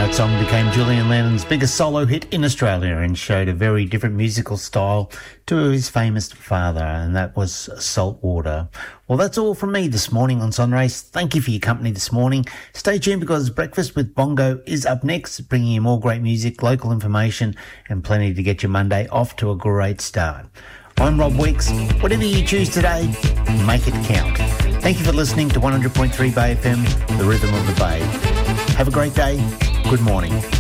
That song became Julian Lennon's biggest solo hit in Australia and showed a very different musical style to his famous father, and that was Saltwater. Well, that's all from me this morning on Sunrays. Thank you for your company this morning. Stay tuned because Breakfast with Bongo is up next, bringing you more great music, local information, and plenty to get your Monday off to a great start. I'm Rob Weeks. Whatever you choose today, make it count. Thank you for listening to 100.3 Bay FM, the rhythm of the Bay. Have a great day. Good morning.